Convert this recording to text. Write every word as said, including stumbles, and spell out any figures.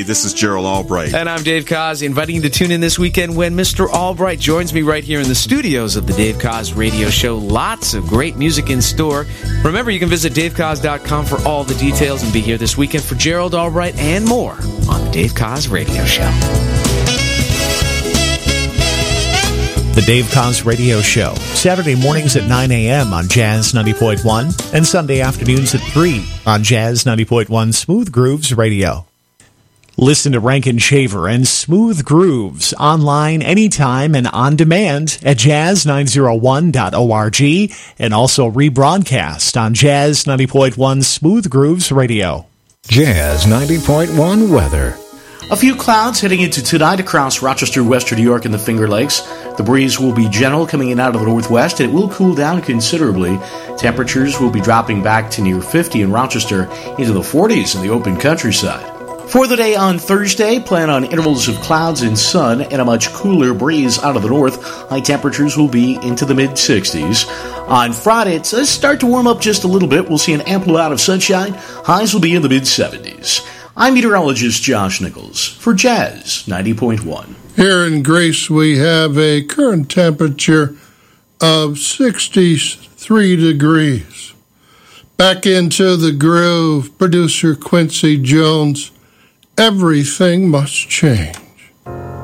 This is Gerald Albright. And I'm Dave Koz, inviting you to tune in this weekend when Mister Albright joins me right here in the studios of the Dave Koz Radio Show. Lots of great music in store. Remember, you can visit dave koz dot com for all the details and be here this weekend for Gerald Albright and more on the Dave Koz Radio Show. The Dave Koz Radio Show, Saturday mornings at nine a.m. on Jazz ninety point one and Sunday afternoons at three on Jazz ninety point one Smooth Grooves Radio. Listen to Rankin Shaver and Smooth Grooves online anytime and on demand at jazz nine oh one dot org and also rebroadcast on Jazz ninety point one Smooth Grooves Radio. Jazz ninety point one weather. A few clouds heading into tonight across Rochester, western New York, and the Finger Lakes. The breeze will be gentle coming in out of the northwest, and it will cool down considerably. Temperatures will be dropping back to near fifty in Rochester, into the forties in the open countryside. For the day on Thursday, plan on intervals of clouds and sun and a much cooler breeze out of the north. High temperatures will be into the mid-sixties. On Friday, it does start to warm up just a little bit. We'll see an ample amount of sunshine. Highs will be in the mid-seventies. I'm meteorologist Josh Nichols for Jazz ninety point one. Here in Grace, we have a current temperature of sixty-three degrees. Back into the groove, producer Quincy Jones. Everything must change.